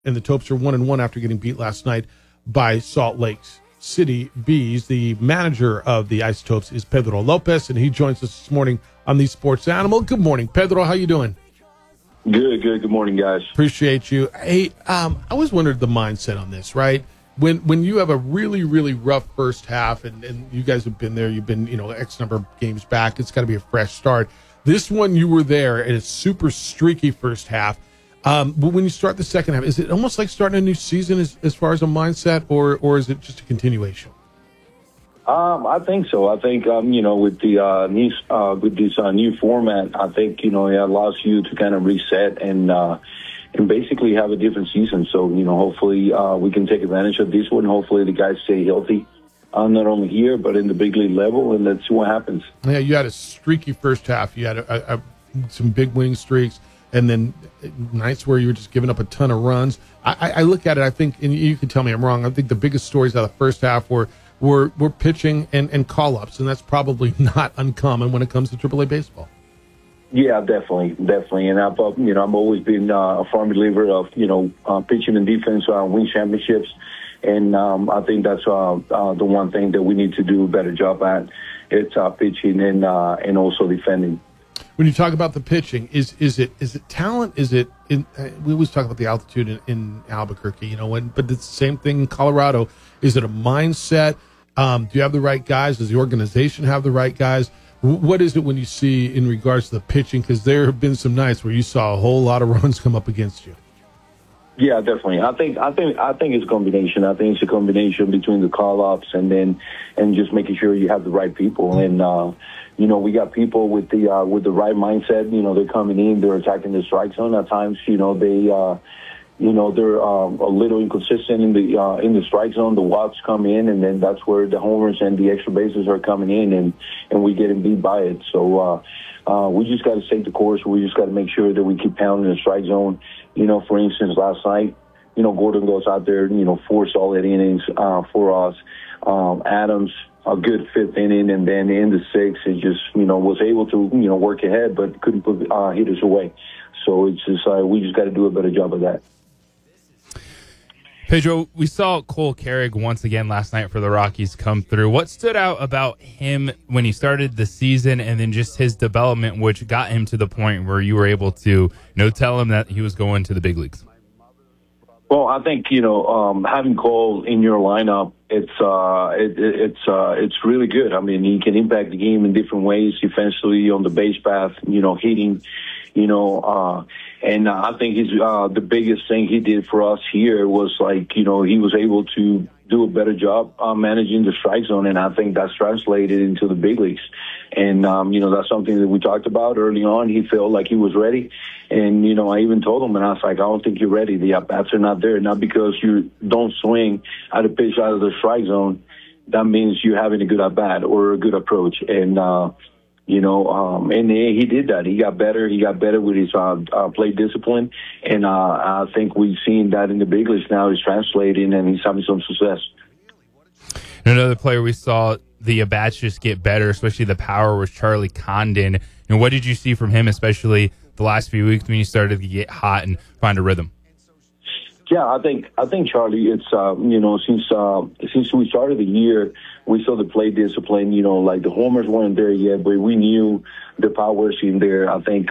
and the Topes are 1-1 after getting beat last night by Salt Lake City Bees. The manager of the Isotopes is Pedro Lopez, and he joins us this morning on the Sports Animal. Good morning, Pedro. How you doing? Good. Good morning, guys. Appreciate you. Hey, I always wondered the mindset on this, right? When you have a really, really rough first half, and you guys have been there, you've been, X number of games back, it's got to be a fresh start. This one, you were there, and it's super streaky first half. But when you start the second half, is it almost like starting a new season as far as a mindset, or is it just a continuation? I think so. I think, with the with this new format, I think, it allows you to kind of reset and basically have a different season. So, hopefully we can take advantage of this one. Hopefully the guys stay healthy, not only here, but in the big league level, and let's see what happens. Yeah, you had a streaky first half. You had some big winning streaks, and then nights where you were just giving up a ton of runs. I look at it, I think, and you can tell me I'm wrong, I think the biggest stories out of the first half were pitching and call-ups, and that's probably not uncommon when it comes to AAA baseball. Yeah, definitely. And I've always been a firm believer of, pitching and defense win championships. And I think that's the one thing that we need to do a better job at. It's pitching and also defending. When you talk about the pitching, is it talent? We always talk about the altitude in Albuquerque, but it's the same thing in Colorado. Is it a mindset? Do you have the right guys? Does the organization have the right guys? What is it when you see in regards to the pitching? Because there have been some nights where you saw a whole lot of runs come up against you. Yeah, definitely. I think it's a combination. I think it's a combination between the call-ups and just making sure you have the right people. And we got people with the right mindset. They're coming in, they're attacking the strike zone. At times, they're a little inconsistent in the strike zone. The walks come in, and then that's where the homers and the extra bases are coming in, and we get beat by it. So we just got to stay the course. We just got to make sure that we keep pounding the strike zone. For instance, last night, Gordon goes out there, 4 solid innings for us. Adams, a good 5th inning, and then in the 6th, it just, was able to, work ahead, but couldn't put hitters away. So it's just, we just got to do a better job of that. Pedro, we saw Cole Carrig once again last night for the Rockies come through. What stood out about him when he started the season, and then just his development, which got him to the point where you were able to, tell him that he was going to the big leagues? Well, I think having Cole in your lineup, it's really good. I mean, he can impact the game in different ways, defensively, on the base path, hitting, and I think the biggest thing he did for us here was he was able to do a better job managing the strike zone, and I think that's translated into the big leagues. And that's something that we talked about early on. He felt like he was ready, and I even told him, and I was like, I don't think you're ready. The at-bats are not there. Not because you don't swing at a pitch out of the strike zone, that means you're having a good at-bat or a good approach. And and he did that. He got better. He got better with his play discipline, and I think we've seen that in the big leagues now. He's translating, and he's having some success. Another player we saw the at-bats just get better, especially the power, was Charlie Condon. And what did you see from him, especially the last few weeks when he started to get hot and find a rhythm? Yeah, I think Charlie, it's since we started the year, we saw the play discipline. Like the homers weren't there yet, but we knew the power's in there. I think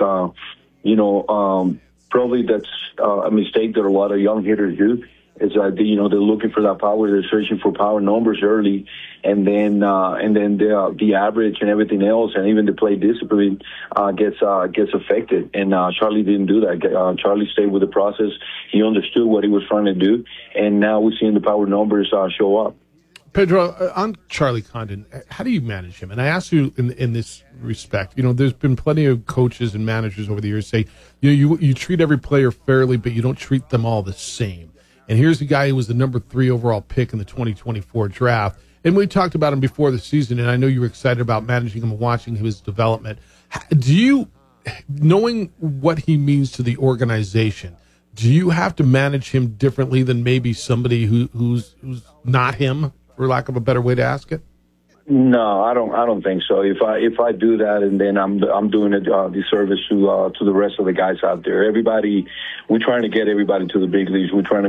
probably that's a mistake that a lot of young hitters do. Is that they're looking for that power, they're searching for power numbers early, and then the average and everything else, and even the play discipline gets affected. And Charlie didn't do that. Charlie stayed with the process. He understood what he was trying to do, and now we're seeing the power numbers show up. Pedro, on Charlie Condon, how do you manage him? And I ask you in this respect. There's been plenty of coaches and managers over the years say, you treat every player fairly, but you don't treat them all the same. And here's a guy who was the number 3 overall pick in the 2024 draft. And we talked about him before the season, and I know you were excited about managing him and watching his development. Do you, knowing what he means to the organization, do you have to manage him differently than maybe somebody who's not him, for lack of a better way to ask it? No, I don't think so. If I do that, and then I'm doing a disservice to the rest of the guys out there. We're trying to get everybody to the big leagues. We're trying to